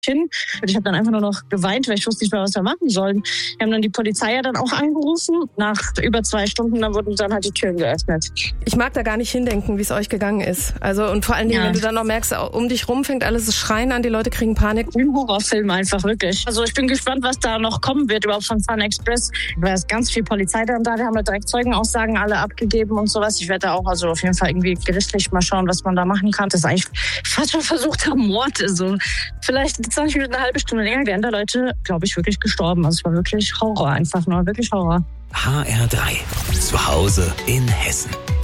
hin. Ich habe dann einfach nur noch geweint, weil ich wusste nicht mehr, was wir machen sollen. Wir haben dann die Polizei ja dann auch angerufen. Nach über 2 Stunden, dann wurden dann halt die Türen geöffnet. Ich mag da gar nicht hindenken, wie es euch gegangen ist. Also und vor allen Dingen, wenn du dann noch merkst, um dich rum fängt alles das Schreien an, die Leute kriegen Panik. Wie ein Horrorfilm einfach, wirklich. Also ich bin gespannt, was da noch kommen wird, überhaupt von Sun Express. Da ist ganz viel Polizei dann da, wir haben da direkt Zeugenaussagen alle abgegeben und sowas. Ich werde da auch also auf jeden Fall irgendwie gerichtlich mal schauen, was man da machen kann. Das ist eigentlich fast schon versuchter Mord. Also vielleicht 20 Minuten, eine halbe Stunde länger wären da Leute, glaube ich, wirklich gestorben. Also es war wirklich Horror, einfach nur wirklich Horror. HR3. Zu Hause in Hessen.